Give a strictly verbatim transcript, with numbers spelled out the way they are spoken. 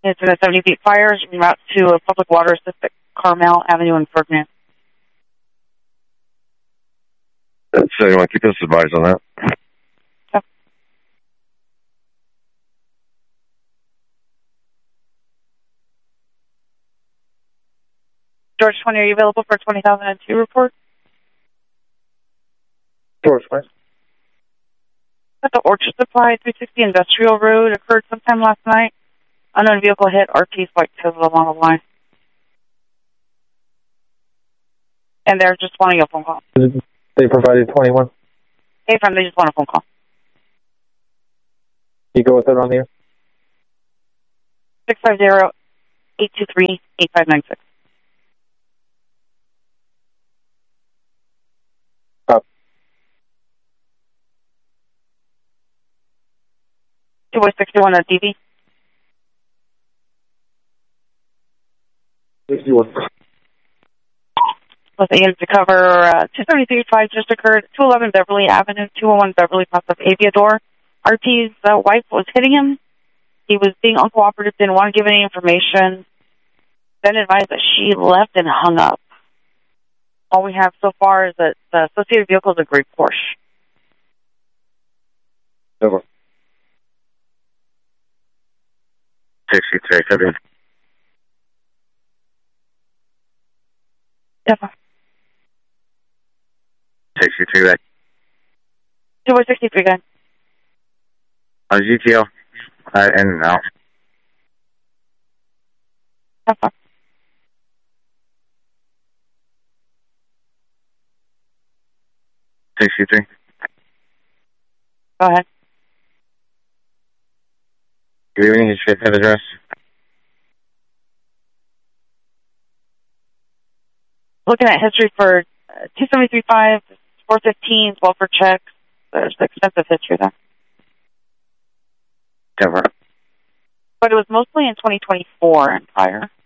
It's in a seventy feet fire en route to a public water assist at Carmel Avenue in Ferdinand. So you want to keep us advised on that? Yep. George twenty, are you available for a twenty thousand two report? George, what? At the Orchard Supply, three sixty Industrial Road, occurred sometime last night. Unknown vehicle hit R T's white Tesla along the line. And they're just wanting a phone call. They provided twenty-one. Hey, friend, they just want a phone call. You go with it on the air? six five zero, eight two three, eight five nine six. Up. two sixty-one at D V. sixty-one. With the unit to cover uh, two seventy-three five just occurred, two eleven Beverly Avenue, two oh one Beverly, past of Aviador. R T's uh, wife was hitting him. He was being uncooperative, didn't want to give any information. Then advised that she left and hung up. All we have so far is that the associated vehicle is a gray Porsche. Over. sixty-three, copy. Definitely. sixty-three, right? two sixty-three, guy. On G T O. Uh, in and out. Definitely. sixty-three. Go ahead. Good evening, you should have address. Looking at history for uh, two seventy-three five, four fifteen, well for checks. There's extensive history there. Never. But it was mostly in twenty twenty-four and prior.